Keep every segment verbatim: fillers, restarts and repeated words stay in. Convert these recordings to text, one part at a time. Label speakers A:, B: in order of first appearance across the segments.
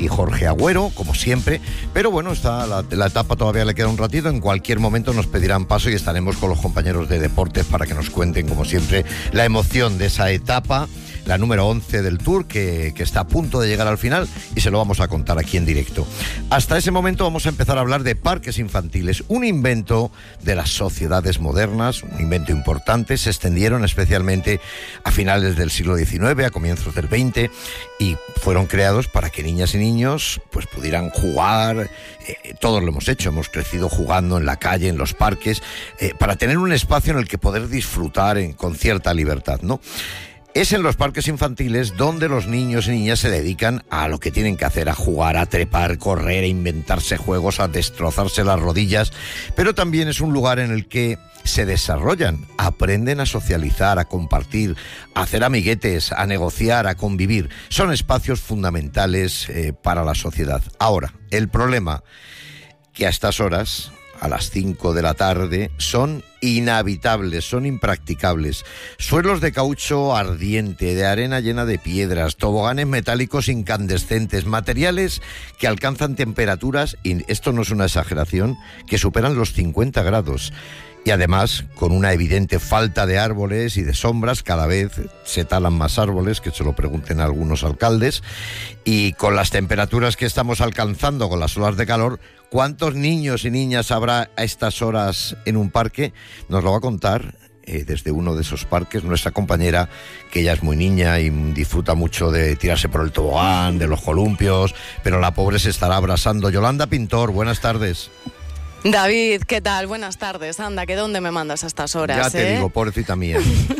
A: y Jorge Agüero, como siempre, pero bueno, está la, la etapa todavía le queda un ratito, en cualquier momento nos pedirán paso y estaremos con los compañeros de deportes para que nos cuenten, como siempre, la emoción de esa etapa, la número once del Tour, que, que está a punto de llegar al final, y se lo vamos a contar aquí en directo. Hasta ese momento vamos a empezar a hablar de parques infantiles, un invento de las sociedades modernas, un invento importante. Se extendieron especialmente a finales del siglo diecinueve, a comienzos del veinte, y fueron creados para que niñas y niños pues pudieran jugar. Eh, todos lo hemos hecho, hemos crecido jugando en la calle, en los parques, eh, para tener un espacio en el que poder disfrutar en, con cierta libertad, ¿no? Es en los parques infantiles donde los niños y niñas se dedican a lo que tienen que hacer, a jugar, a trepar, correr, a inventarse juegos, a destrozarse las rodillas, pero también es un lugar en el que se desarrollan, aprenden a socializar, a compartir, a hacer amiguetes, a negociar, a convivir. Son espacios fundamentales eh, para la sociedad. Ahora, el problema que a estas horas, a las cinco de la tarde, son inhabitables, son impracticables. Suelos de caucho ardiente, de arena llena de piedras, toboganes metálicos incandescentes, materiales que alcanzan temperaturas, y esto no es una exageración, que superan los cincuenta grados. Y además, con una evidente falta de árboles y de sombras, cada vez se talan más árboles, que se lo pregunten a algunos alcaldes, y con las temperaturas que estamos alcanzando, con las olas de calor, ¿cuántos niños y niñas habrá a estas horas en un parque? Nos lo va a contar eh, desde uno de esos parques nuestra compañera, que ella es muy niña y disfruta mucho de tirarse por el tobogán, de los columpios, pero la pobre se estará abrasando. Yolanda Pintor, buenas tardes.
B: David, ¿qué tal? Buenas tardes. Anda, ¿que dónde me mandas a estas horas?
A: Ya te
B: eh?
A: digo, pobrecita mía.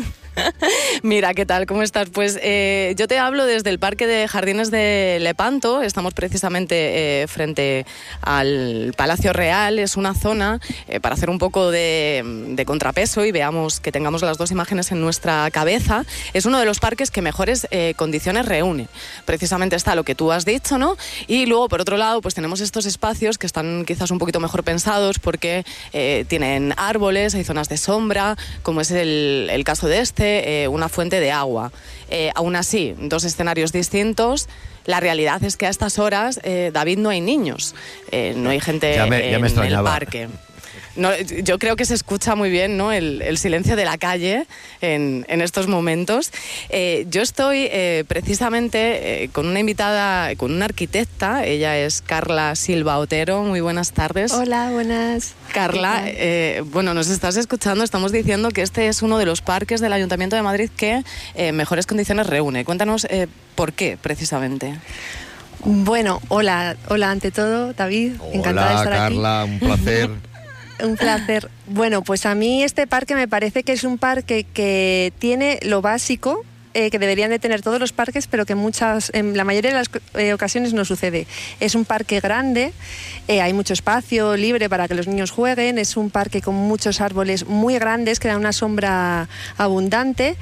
B: Mira, ¿qué tal? ¿Cómo estás? Pues eh, yo te hablo desde el Parque de Jardines de Lepanto. Estamos precisamente eh, frente al Palacio Real. Es una zona eh, para hacer un poco de, de contrapeso y veamos que tengamos las dos imágenes en nuestra cabeza. Es uno de los parques que mejores eh, condiciones reúne. Precisamente está lo que tú has dicho, ¿no? Y luego, por otro lado, pues tenemos estos espacios que están quizás un poquito mejor pensados porque eh, tienen árboles, hay zonas de sombra, como es el, el caso de este. Eh, una fuente de agua. Eh, aún así, dos escenarios distintos. La realidad es que a estas horas, eh, David, no hay niños, eh, no hay gente
A: ya me, ya me
B: en el
A: extrañaba.
B: parque. No, yo creo que se escucha muy bien, ¿no?, el, el silencio de la calle en, en estos momentos. Eh, yo estoy eh, precisamente eh, con una invitada, con una arquitecta. Ella es Carla Silva Otero. Muy buenas tardes.
C: Hola, buenas.
B: Carla, eh, bueno, nos estás escuchando. Estamos diciendo que este es uno de los parques del Ayuntamiento de Madrid que eh, mejores condiciones reúne. Cuéntanos eh, por qué, precisamente.
C: Bueno, hola, hola ante todo, David.
A: Hola,
C: encantada de estar
A: Carla,
C: aquí.
A: un placer.
C: Un placer. Bueno, pues a mí este parque me parece que es un parque que tiene lo básico eh, que deberían de tener todos los parques, pero que muchas, en la mayoría de las eh, ocasiones no sucede. Es un parque grande, eh, hay mucho espacio libre para que los niños jueguen, es un parque con muchos árboles muy grandes que dan una sombra abundante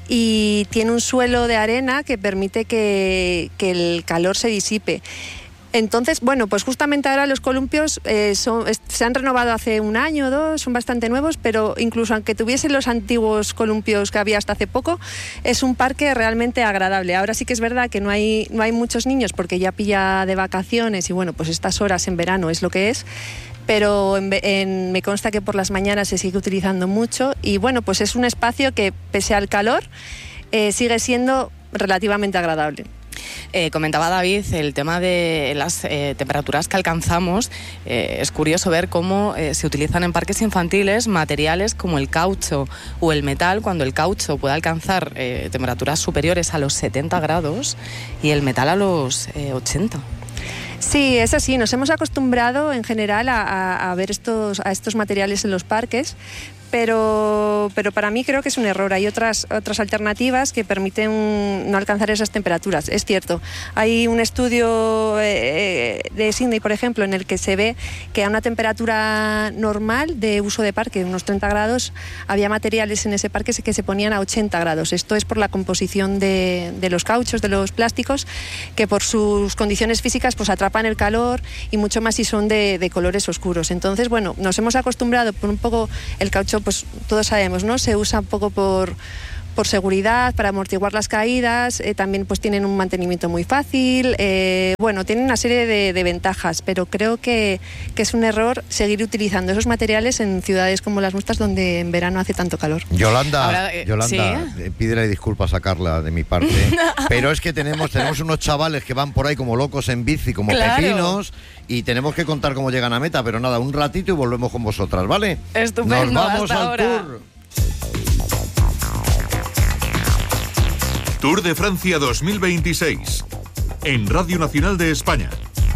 C: y tiene un suelo de arena que permite que, que el calor se disipe. Entonces, bueno, pues justamente ahora los columpios eh, son, es, se han renovado hace un año o dos, son bastante nuevos, pero incluso aunque tuviesen los antiguos columpios que había hasta hace poco, es un parque realmente agradable. Ahora sí que es verdad que no hay, no hay muchos niños porque ya pilla de vacaciones y bueno, pues estas horas en verano es lo que es, pero en, en, me consta que por las mañanas se sigue utilizando mucho y bueno, pues es un espacio que pese al calor eh, sigue siendo relativamente agradable.
B: Eh, comentaba David el tema de las eh, temperaturas que alcanzamos. Eh, es curioso ver cómo eh, se utilizan en parques infantiles materiales como el caucho o el metal, cuando el caucho puede alcanzar eh, temperaturas superiores a los setenta grados y el metal a los eh, ochenta.
C: Sí, es así. Nos hemos acostumbrado en general a, a, a ver estos, a estos materiales en los parques, pero, pero para mí creo que es un error. Hay otras, otras alternativas que permiten no alcanzar esas temperaturas. Es cierto, hay un estudio eh, de Sydney, por ejemplo, en el que se ve que a una temperatura normal de uso de parque, unos treinta grados, había materiales en ese parque que se ponían a ochenta grados. Esto es por la composición de, de los cauchos, de los plásticos, que por sus condiciones físicas pues atrapan el calor y mucho más si son de, de colores oscuros. Entonces, bueno, nos hemos acostumbrado por un poco el caucho, pues todos sabemos, ¿no? Se usa un poco por, por seguridad, para amortiguar las caídas, eh, también pues tienen un mantenimiento muy fácil, eh, bueno, tienen una serie de, de ventajas, pero creo que, que es un error seguir utilizando esos materiales en ciudades como las nuestras donde en verano hace tanto calor.
A: Yolanda,
B: Ahora, eh,
A: Yolanda,
B: ¿sí?
A: eh, pídele disculpas a Carla de mi parte, pero es que tenemos, tenemos unos chavales que van por ahí como locos en bici, como
B: Claro.
A: pepinos, y tenemos que contar cómo llegan a meta, pero nada, un ratito y volvemos con vosotras, ¿vale?
B: Estupendo,
A: Nos vamos
B: hasta
A: al
B: ahora.
A: tour.
D: Tour de Francia dos mil veintiséis en Radio Nacional de España.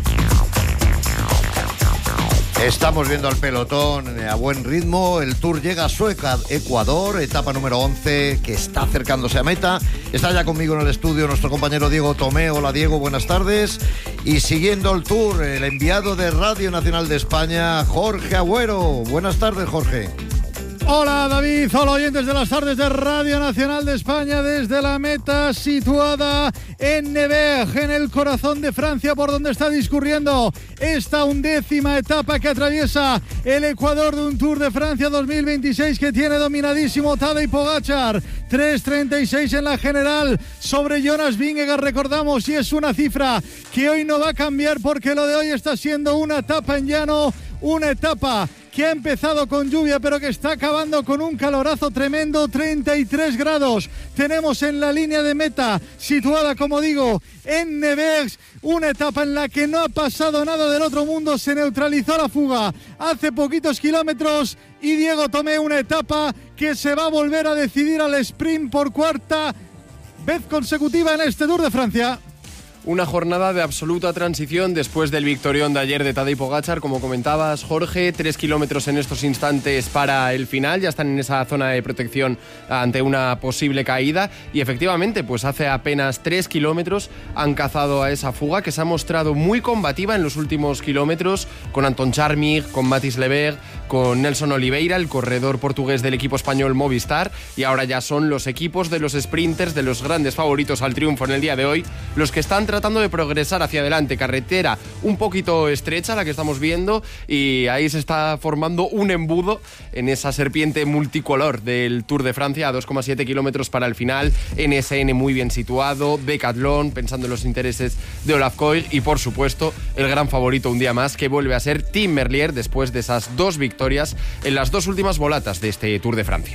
A: Estamos viendo al pelotón a buen ritmo. El Tour llega a Sueca, Ecuador, etapa número once, que está acercándose a meta. Está ya conmigo en el estudio nuestro compañero Diego Tomé. Hola Diego, buenas tardes. Y siguiendo el Tour, el enviado de Radio Nacional de España, Jorge Agüero. Buenas tardes, Jorge.
E: Hola David, hola oyentes de las tardes de Radio Nacional de España desde la meta situada en Nevers, en el corazón de Francia, por donde está discurriendo esta undécima etapa que atraviesa el Ecuador de un Tour de Francia dos mil veintiséis que tiene dominadísimo Tadej Pogačar, tres treinta y seis en la general sobre Jonas Vingegaard, recordamos, y es una cifra que hoy no va a cambiar porque lo de hoy está siendo una etapa en llano, una etapa que ha empezado con lluvia pero que está acabando con un calorazo tremendo, treinta y tres grados. Tenemos en la línea de meta, situada como digo en Nevers, una etapa en la que no ha pasado nada del otro mundo, se neutralizó la fuga hace poquitos kilómetros y Diego Tomé, una etapa que se va a volver a decidir al sprint por cuarta vez consecutiva en este Tour de Francia.
F: Una jornada de absoluta transición después del victorión de ayer de Tadej Pogačar, como comentabas, Jorge, tres kilómetros en estos instantes para el final, ya están en esa zona de protección ante una posible caída y efectivamente, pues hace apenas tres kilómetros han cazado a esa fuga que se ha mostrado muy combativa en los últimos kilómetros con Anton Charmig, con Mathys Leberg, con Nelson Oliveira, el corredor portugués del equipo español Movistar, y ahora ya son los equipos de los sprinters, de los grandes favoritos al triunfo en el día de hoy, los que están tratando de progresar hacia adelante. Carretera un poquito estrecha la que estamos viendo y ahí se está formando un embudo en esa serpiente multicolor del Tour de Francia a dos coma siete kilómetros para el final. N S N muy bien situado, Decathlon pensando en los intereses de Olaf Koig y por supuesto el gran favorito un día más que vuelve a ser Tim Merlier después de esas dos victorias en las dos últimas volatas de este Tour de Francia.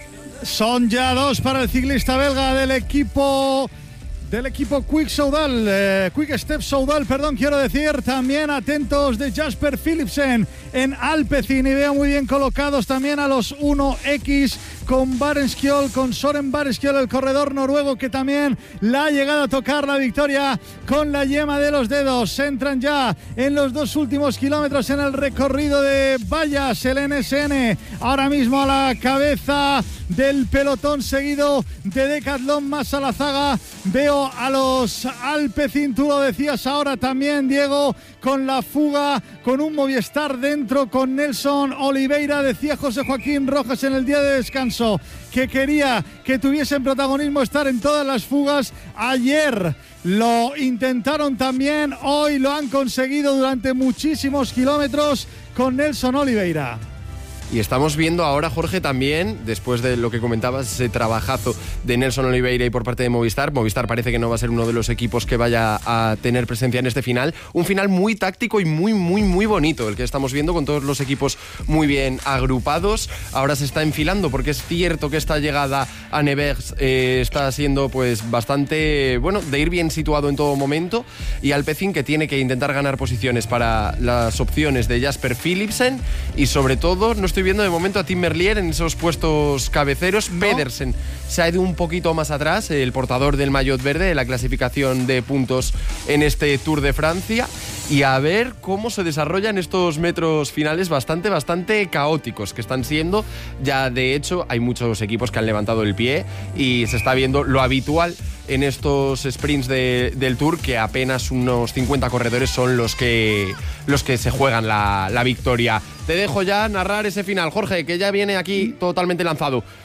E: Son ya dos para el ciclista belga del equipo del equipo Quick Soudal, eh, Quick Step Soudal, perdón, quiero decir. También atentos de Jasper Philipsen en Alpecin y veo muy bien colocados también a los uno equis con Barenskjold, con Soren Barenskjold, el corredor noruego que también la ha llegado a tocar la victoria con la yema de los dedos. Se entran ya en los dos últimos kilómetros en el recorrido de vallas, el N S N ahora mismo a la cabeza del pelotón seguido de Decathlon más a la zaga. Veo a los Alpecin, tú lo decías ahora también, Diego, con la fuga, con un Movistar dentro, con Nelson Oliveira. Decía José Joaquín Rojas en el día de descanso que quería que tuviesen protagonismo, estar en todas las fugas. Ayer lo intentaron también, hoy lo han conseguido durante muchísimos kilómetros con Nelson Oliveira.
F: Y estamos viendo ahora, Jorge, también, después de lo que comentabas, ese trabajazo de Nelson Oliveira y por parte de Movistar. Movistar parece que no va a ser uno de los equipos que vaya a tener presencia en este final. Un final muy táctico y muy, muy, muy bonito, el que estamos viendo con todos los equipos muy bien agrupados. Ahora se está enfilando porque es cierto que esta llegada a Nevers eh, está siendo pues bastante, bueno, de ir bien situado en todo momento. Y Alpecin que tiene que intentar ganar posiciones para las opciones de Jasper Philipsen y sobre todo, no estoy viendo de momento a Tim Merlier en esos puestos cabeceros. ¿No? Pedersen se ha ido un poquito más atrás, el portador del maillot verde de la clasificación de puntos en este Tour de Francia, y a ver cómo se desarrollan estos metros finales bastante, bastante caóticos que están siendo. Ya de hecho hay muchos equipos que han levantado el pie y se está viendo lo habitual en estos sprints de, del Tour, que apenas unos cincuenta corredores son los que, los que se juegan la, la victoria. Te dejo ya narrar ese final, Jorge, que ya viene aquí totalmente lanzado.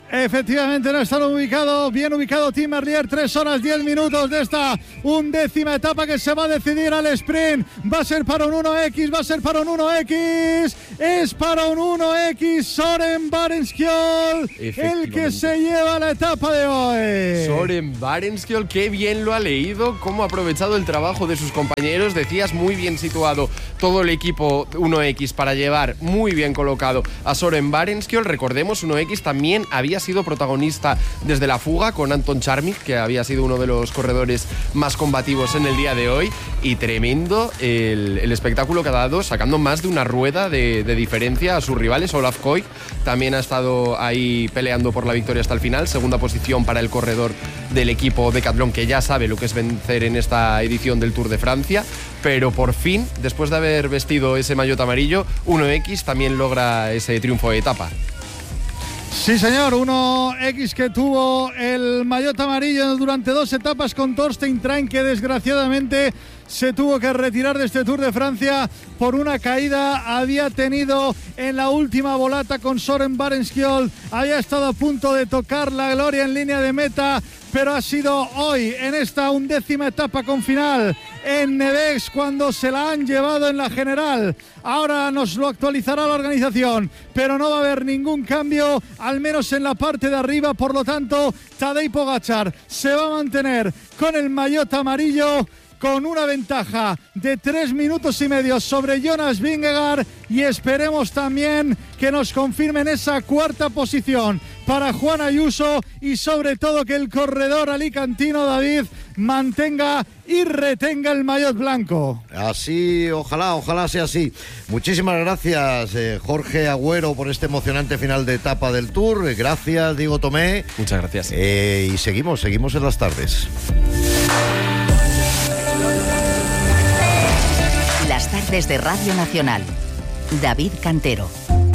E: Efectivamente, no están ubicados, bien ubicado Tim Merlier, tres horas diez minutos de esta undécima etapa que se va a decidir al sprint. Va a ser para un uno equis, va a ser para un uno equis, es para un uno equis, Soren Barenskjöld, el que se lleva la etapa de hoy.
F: Soren Barenskjöld, qué bien lo ha leído, cómo ha aprovechado el trabajo de sus compañeros, decías, muy bien situado todo el equipo uno equis para llevar muy bien colocado a Soren Barenskjöld. Recordemos, uno equis también había sido protagonista desde la fuga con Anton Charmik, que había sido uno de los corredores más combativos en el día de hoy, y tremendo el, el espectáculo que ha dado, sacando más de una rueda de, de diferencia a sus rivales. Olaf Koig también ha estado ahí peleando por la victoria hasta el final, segunda posición para el corredor del equipo Decathlon, que ya sabe lo que es vencer en esta edición del Tour de Francia, pero por fin, después de haber vestido ese maillot amarillo, uno equis también logra ese triunfo de etapa.
E: Sí, señor, uno equis que tuvo el maillot amarillo durante dos etapas con Thorstein Train, que desgraciadamente se tuvo que retirar de este Tour de Francia por una caída. Había tenido en la última volata con Soren Barenskjöld, había estado a punto de tocar la gloria en línea de meta, pero ha sido hoy, en esta undécima etapa con final en Nevex, cuando se la han llevado en la general. Ahora nos lo actualizará la organización, pero no va a haber ningún cambio, al menos en la parte de arriba. Por lo tanto, Tadej Pogačar se va a mantener con el maillot amarillo, con una ventaja de tres minutos y medio sobre Jonas Vingegaard, y esperemos también que nos confirmen esa cuarta posición para Juan Ayuso, y sobre todo que el corredor alicantino David mantenga y retenga el maillot blanco.
A: Así, ojalá, ojalá sea así. Muchísimas gracias, eh, Jorge Agüero, por este emocionante final de etapa del Tour. Gracias, Diego Tomé.
F: Muchas gracias.
A: Eh, y seguimos, seguimos en las tardes.
G: Las tardes de Radio Nacional. David Cantero.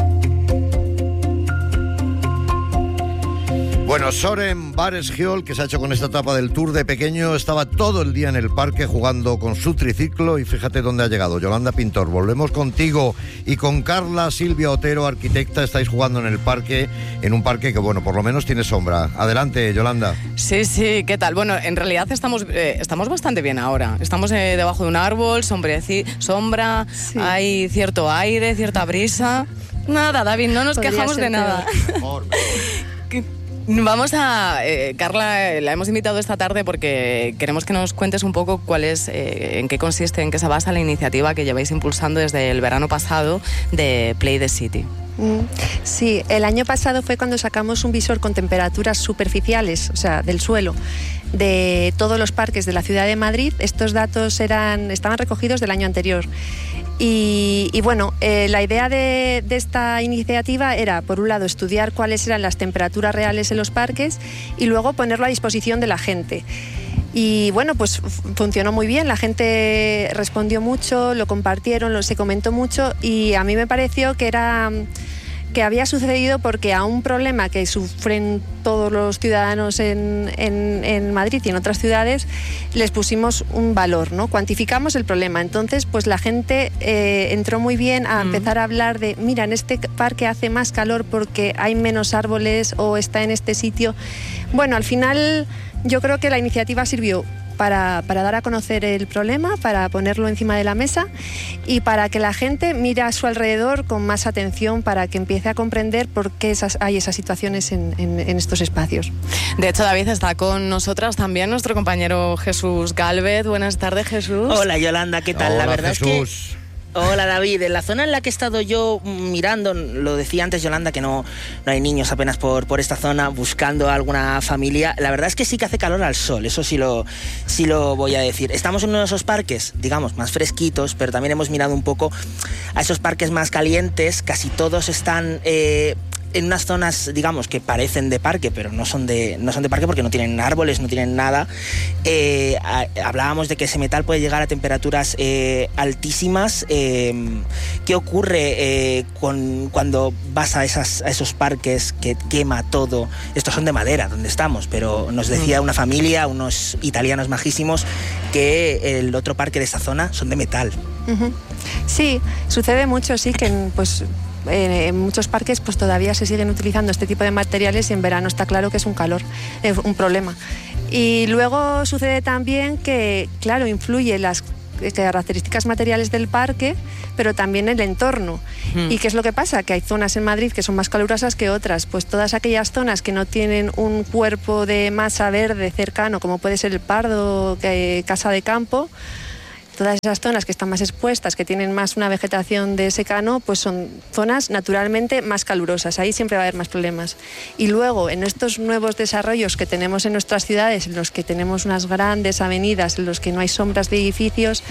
A: Bueno, Soren Barenskjöld, que se ha hecho con esta etapa del Tour de pequeño, estaba todo el día en el parque jugando con su triciclo, y fíjate dónde ha llegado. Yolanda Pintor, volvemos contigo y con Carla Silvia Otero, arquitecta. Estáis jugando en el parque, en un parque que, bueno, por lo menos tiene sombra. Adelante, Yolanda.
B: Sí, sí, ¿qué tal? Bueno, en realidad estamos, eh, estamos bastante bien ahora. Estamos eh, debajo de un árbol, sombreci- sombra, sí. Hay cierto aire, cierta brisa. Nada, David, no nos
C: Podría
B: quejamos de nada.
A: Mejor, mejor.
B: Vamos a... Eh, Carla, la hemos invitado esta tarde porque queremos que nos cuentes un poco cuál es, eh, en qué consiste, en qué se basa la iniciativa que lleváis impulsando desde el verano pasado de Play the City.
C: Sí, el año pasado fue cuando sacamos un visor con temperaturas superficiales, o sea, del suelo, de todos los parques de la ciudad de Madrid. Estos datos eran, estaban recogidos del año anterior. Y, y bueno, eh, la idea de, de esta iniciativa era, por un lado, estudiar cuáles eran las temperaturas reales en los parques y luego ponerlo a disposición de la gente. Y bueno, pues funcionó muy bien, la gente respondió mucho, lo compartieron, lo, se comentó mucho, y a mí me pareció que era... que había sucedido porque a un problema que sufren todos los ciudadanos en, en, en Madrid y en otras ciudades les pusimos un valor, ¿no? Cuantificamos el problema. Entonces, pues la gente eh, entró muy bien a mm. empezar a hablar de, mira, en este parque hace más calor porque hay menos árboles, o está en este sitio. Bueno, al final yo creo que la iniciativa sirvió Para, para dar a conocer el problema, para ponerlo encima de la mesa y para que la gente mire a su alrededor con más atención, para que empiece a comprender por qué esas, hay esas situaciones en, en, en estos espacios.
B: De hecho, David, está con nosotras también nuestro compañero Jesús Gálvez. Buenas tardes, Jesús.
H: Hola, Yolanda, ¿qué tal?
A: Hola,
H: la verdad
A: Jesús.
H: es que... Hola, David. En la zona en la que he estado yo mirando, lo decía antes Yolanda, que no, no hay niños apenas por, por esta zona buscando a alguna familia. La verdad es que sí que hace calor al sol, eso sí lo, sí lo voy a decir. Estamos en uno de esos parques, digamos, más fresquitos, pero también hemos mirado un poco a esos parques más calientes. Casi todos están... Eh, en unas zonas, digamos, que parecen de parque, pero no son de, no son de parque porque no tienen árboles, no tienen nada. Eh, a, hablábamos de que ese metal puede llegar a temperaturas eh, altísimas. Eh, ¿Qué ocurre eh, con, cuando vas a, esas, a esos parques que quema todo? Estos son de madera, donde estamos, pero nos decía una familia, unos italianos majísimos, que el otro parque de esta zona son de metal.
C: Uh-huh. Sí, sucede mucho, sí, que pues... eh, en muchos parques pues todavía se siguen utilizando este tipo de materiales y en verano está claro que es un calor, es un problema. Y luego sucede también que, claro, influye las características materiales del parque, pero también el entorno. Mm. ¿Y qué es lo que pasa? Que hay zonas en Madrid que son más calurosas que otras. Pues todas aquellas zonas que no tienen un cuerpo de masa verde cercano, como puede ser el Pardo, que, Casa de Campo, todas esas zonas que están más expuestas, que tienen más una vegetación de secano, pues son zonas naturalmente más calurosas. Ahí siempre va a haber más problemas. Y luego, en estos nuevos desarrollos que tenemos en nuestras ciudades, en los que tenemos unas grandes avenidas, en los que no hay sombras de edificios,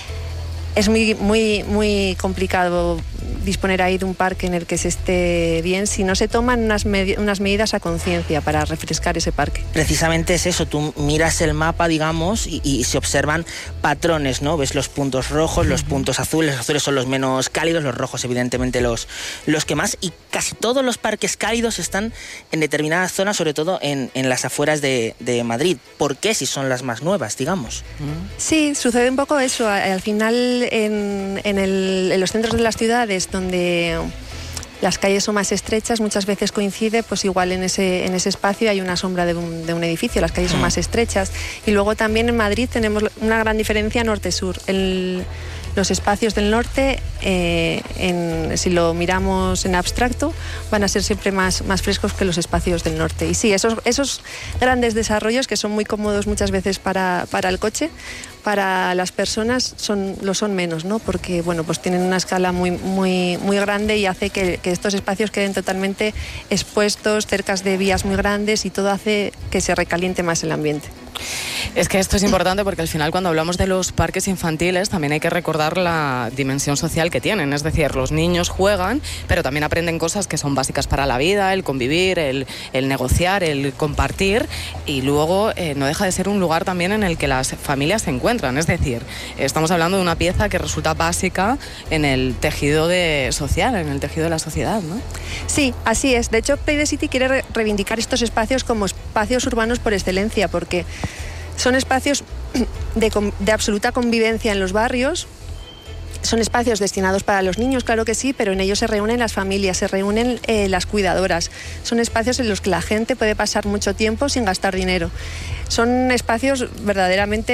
C: es muy, muy, muy complicado disponer ahí de un parque en el que se esté bien si no se toman unas, med- unas medidas a conciencia para refrescar ese parque.
H: Precisamente es eso, tú miras el mapa, digamos, y, y se observan patrones, ¿no? Ves los puntos rojos, los puntos azules, los azules son los menos cálidos, los rojos evidentemente los, los que más, y casi todos los parques cálidos están en determinadas zonas, sobre todo en, en las afueras de, de Madrid. ¿Por qué? Si son las más nuevas, digamos.
C: Sí, sucede un poco eso. Al final, en, en, el, en los centros de las ciudades, donde las calles son más estrechas, muchas veces coincide, pues igual en ese, en ese espacio hay una sombra de un, de un edificio, las calles son más estrechas. Y luego también en Madrid tenemos una gran diferencia norte-sur. El, los espacios del norte, eh, en, si lo miramos en abstracto, van a ser siempre más, más frescos que los espacios del norte. Y sí, esos, esos grandes desarrollos que son muy cómodos muchas veces para, para el coche, para las personas son, lo son menos, ¿no? Porque bueno, pues tienen una escala muy, muy, muy grande y hace que, que estos espacios queden totalmente expuestos, cerca de vías muy grandes, y todo hace que se recaliente más el ambiente.
B: Es que esto es importante porque al final, cuando hablamos de los parques infantiles, también hay que recordar la dimensión social que tienen. Es decir, los niños juegan, pero también aprenden cosas que son básicas para la vida: el convivir, el, el negociar, el compartir, y luego eh, no deja de ser un lugar también en el que las familias se encuentran. Es decir, estamos hablando de una pieza que resulta básica en el tejido de social, en el tejido de la sociedad, ¿no?
C: Sí, así es. De hecho, Play the City quiere re- reivindicar estos espacios como espacios urbanos por excelencia, porque son espacios de, de absoluta convivencia en los barrios. Son espacios destinados para los niños, claro que sí, pero en ellos se reúnen las familias, se reúnen eh, las cuidadoras. Son espacios en los que la gente puede pasar mucho tiempo sin gastar dinero. Son espacios verdaderamente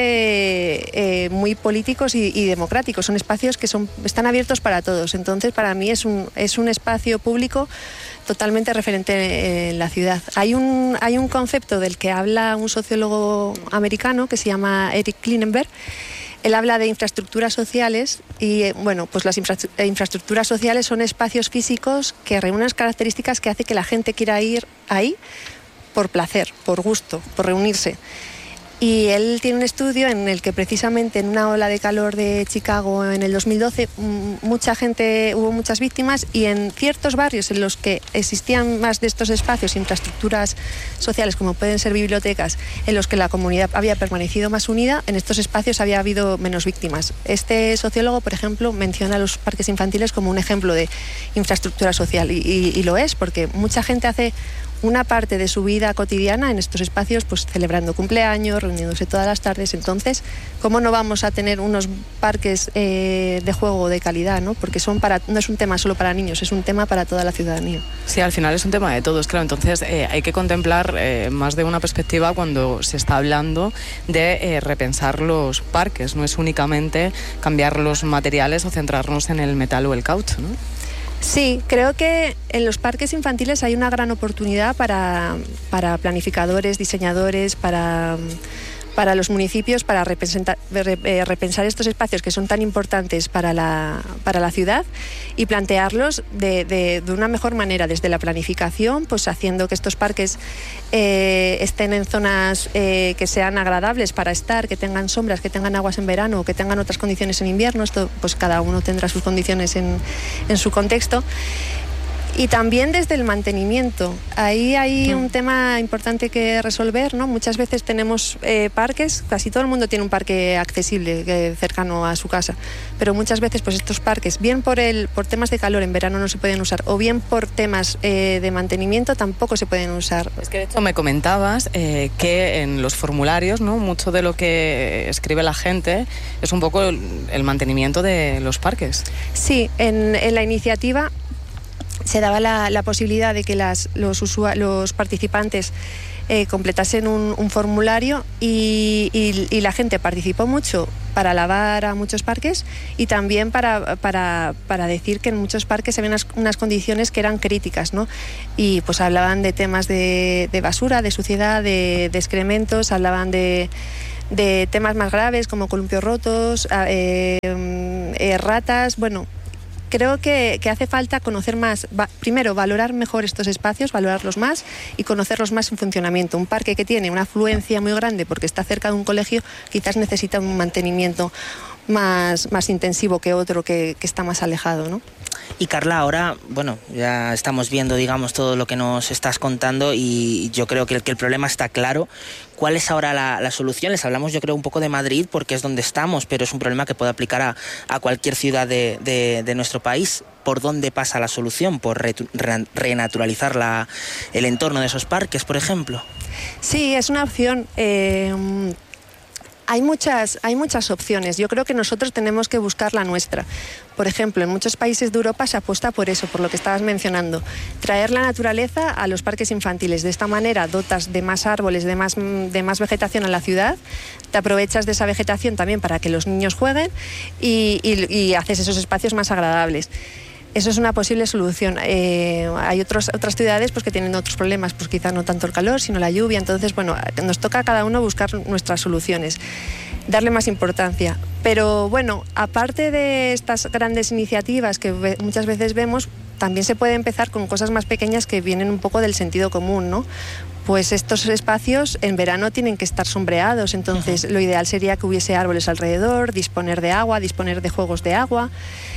C: eh, muy políticos y, y democráticos. Son espacios que son, están abiertos para todos. Entonces, para mí es un, es un espacio público totalmente referente en la ciudad. Hay un, hay un concepto del que habla un sociólogo americano que se llama Eric Klinenberg. Él habla de infraestructuras sociales y, bueno, pues las infra- infraestructuras sociales son espacios físicos que reúnen las características que hace que la gente quiera ir ahí por placer, por gusto, por reunirse. Y él tiene un estudio en el que precisamente en una ola de calor de Chicago en el dos mil doce mucha gente, hubo muchas víctimas, y en ciertos barrios en los que existían más de estos espacios, infraestructuras sociales como pueden ser bibliotecas, en los que la comunidad había permanecido más unida, en estos espacios había habido menos víctimas. Este sociólogo, por ejemplo, menciona a los parques infantiles como un ejemplo de infraestructura social, y, y, y lo es, porque mucha gente hace una parte de su vida cotidiana en estos espacios, pues celebrando cumpleaños, reuniéndose todas las tardes. Entonces, ¿cómo no vamos a tener unos parques eh, de juego de calidad, ¿no? Porque son para, no es un tema solo para niños, es un tema para toda la ciudadanía.
B: Sí, al final es un tema de todos, claro. Entonces eh, hay que contemplar eh, más de una perspectiva cuando se está hablando de eh, repensar los parques. No es únicamente cambiar los materiales o centrarnos en el metal o el caucho, ¿no?
C: Sí, creo que en los parques infantiles hay una gran oportunidad para, para planificadores, diseñadores, para, para los municipios, para repensar, repensar estos espacios que son tan importantes para la, para la ciudad, y plantearlos de, de, de una mejor manera, desde la planificación, pues haciendo que estos parques eh, estén en zonas eh, que sean agradables para estar, que tengan sombras, que tengan aguas en verano, que tengan otras condiciones en invierno. Esto, pues cada uno tendrá sus condiciones en, en su contexto. Y también desde el mantenimiento. Ahí hay un tema importante que resolver, ¿no? Muchas veces tenemos eh, parques, casi todo el mundo tiene un parque accesible, eh, cercano a su casa, pero muchas veces pues estos parques, bien por el por temas de calor en verano no se pueden usar, o bien por temas eh, de mantenimiento tampoco se pueden usar.
B: Es que de hecho me comentabas eh, que en los formularios, ¿no?, mucho de lo que escribe la gente es un poco el, el mantenimiento de los parques.
C: Sí, en, en la iniciativa se daba la, la posibilidad de que las, los, usua- los participantes eh, completasen un, un formulario y, y, y la gente participó mucho para alabar a muchos parques y también para, para, para decir que en muchos parques había unas, unas condiciones que eran críticas, ¿no? Y pues hablaban de temas de, de basura, de suciedad, de, de excrementos, hablaban de, de temas más graves como columpios rotos, eh, eh, ratas, bueno... Creo que, que hace falta conocer más, va, primero valorar mejor estos espacios, valorarlos más y conocerlos más en funcionamiento. Un parque que tiene una afluencia muy grande porque está cerca de un colegio quizás necesita un mantenimiento más, más intensivo que otro que, que está más alejado, ¿no?
H: Y Carla, ahora, bueno, ya estamos viendo, digamos, todo lo que nos estás contando y yo creo que el, que el problema está claro. ¿Cuál es ahora la, la solución? Les hablamos, yo creo, un poco de Madrid porque es donde estamos, pero es un problema que puede aplicar a, a cualquier ciudad de, de, de nuestro país. ¿Por dónde pasa la solución? ¿Por re, re, renaturalizar la, el entorno de esos parques, por ejemplo?
C: Sí, es una opción. Eh, Hay muchas, hay muchas opciones. Yo creo que nosotros tenemos que buscar la nuestra. Por ejemplo, en muchos países de Europa se apuesta por eso, por lo que estabas mencionando. Traer la naturaleza a los parques infantiles. De esta manera dotas de más árboles, de más, de más vegetación a la ciudad. Te aprovechas de esa vegetación también para que los niños jueguen y, y, y haces esos espacios más agradables. Eso es una posible solución. Eh, hay otros, otras ciudades pues, que tienen otros problemas, pues quizás no tanto el calor, sino la lluvia. Entonces, bueno, nos toca a cada uno buscar nuestras soluciones, darle más importancia. Pero bueno, aparte de estas grandes iniciativas que ve, muchas veces vemos, también se puede empezar con cosas más pequeñas que vienen un poco del sentido común, ¿no? Pues estos espacios en verano tienen que estar sombreados, entonces uh-huh. lo ideal sería que hubiese árboles alrededor, disponer de agua, disponer de juegos de agua.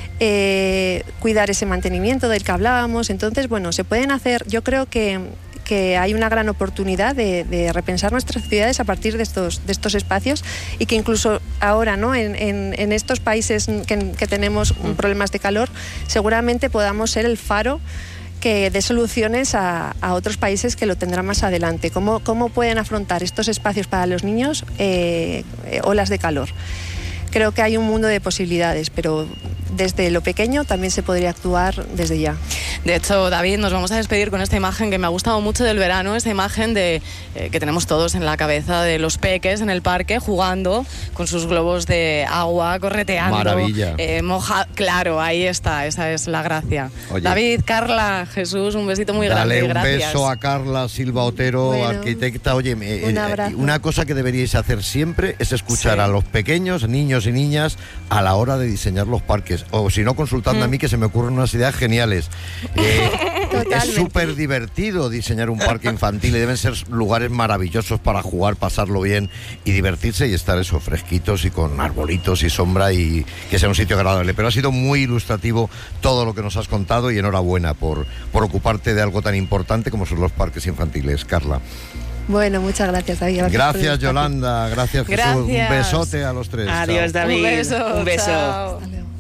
C: Eh, cuidar ese mantenimiento del que hablábamos. Entonces, bueno, se pueden hacer, yo creo que, que hay una gran oportunidad de, de repensar nuestras ciudades a partir de estos, de estos espacios y que incluso ahora, ¿no? en, en, en estos países que, que tenemos uh-huh. problemas de calor, seguramente podamos ser el faro que dé soluciones a, a otros países que lo tendrán más adelante. ¿Cómo, cómo pueden afrontar estos espacios para los niños eh, eh, olas de calor? Creo que hay un mundo de posibilidades, pero desde lo pequeño también se podría actuar desde ya.
B: De hecho, David, nos vamos a despedir con esta imagen que me ha gustado mucho del verano, esta imagen de eh, que tenemos todos en la cabeza de los peques en el parque jugando con sus globos de agua, correteando.
A: Maravilla.
B: Eh, moja... Claro, ahí está, esa es la gracia.
A: Oye,
B: David, Carla, Jesús, un besito muy grande.
A: Dale un
B: gracias.
A: beso a Carla Silva Otero,
C: bueno,
A: arquitecta. Oye, eh,
C: un
A: eh, una cosa que deberíais hacer siempre es escuchar sí. a los pequeños, niños y niñas, a la hora de diseñar los parques. O si no, consultando mm. a mí, que se me ocurren unas ideas geniales. Eh, es súper divertido diseñar un parque infantil y deben ser lugares maravillosos para jugar, pasarlo bien y divertirse y estar eso, fresquitos y con arbolitos y sombra y que sea un sitio agradable. Pero ha sido muy ilustrativo todo lo que nos has contado y enhorabuena por, por ocuparte de algo tan importante como son los parques infantiles, Carla.
C: Bueno, muchas gracias, David.
A: Gracias, gracias Yolanda. Gracias, Jesús.
B: Gracias.
A: Un besote a los tres.
H: Adiós,
A: Chao.
H: David.
B: Un beso.
H: Un beso.
B: Chao.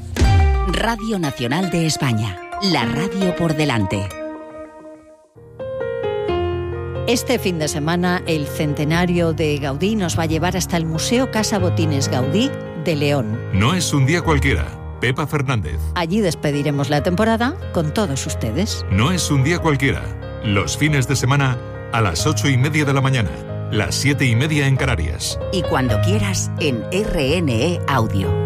G: Radio Nacional de España. La radio por delante.
I: Este fin de semana, el centenario de Gaudí nos va a llevar hasta el Museo Casa Botines Gaudí de León.
D: No es un día cualquiera. Pepa Fernández.
I: Allí despediremos la temporada con todos ustedes.
D: No es un día cualquiera. Los fines de semana a las ocho y media de la mañana, las siete y media en Canarias.
G: Y cuando quieras en R N E Audio.